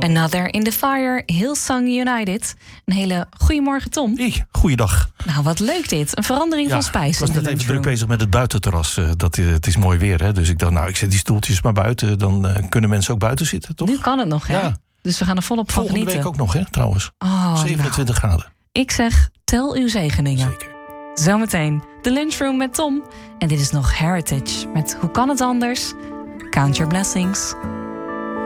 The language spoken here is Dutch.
Another in the Fire, Hillsong United. Een hele goeiemorgen, Tom. Hey, goeiedag. Nou, wat leuk dit. Een verandering van spijs. Ik was net even druk bezig met het buitenterras. Het is mooi weer, hè? Dus ik dacht, ik zet die stoeltjes maar buiten. Dan kunnen mensen ook buiten zitten, toch? Nu kan het nog, hè? Ja. Dus we gaan er volop van Volgende genieten. week ook nog, hè, trouwens. 27 graden. Ik zeg, tel uw zegeningen. Zeker. Zometeen de lunchroom met Tom. En dit is nog Heritage met Hoe kan het anders? Count your blessings.